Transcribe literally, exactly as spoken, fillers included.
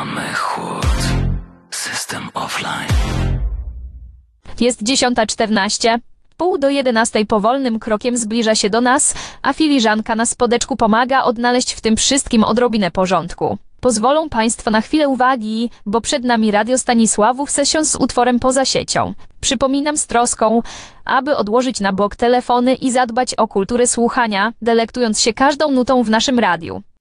Mamy chłód. System offline. Jest dziesiąta czternaście. Pół do jedenastej powolnym krokiem zbliża się do nas, a filiżanka na spodeczku pomaga odnaleźć w tym wszystkim odrobinę porządku. Pozwolą Państwo na chwilę uwagi, bo przed nami Radio Stanisławów Session z utworem Poza siecią. Przypominam z troską, aby odłożyć na bok telefony i zadbać o kulturę słuchania, delektując się każdą nutą w naszym radiu.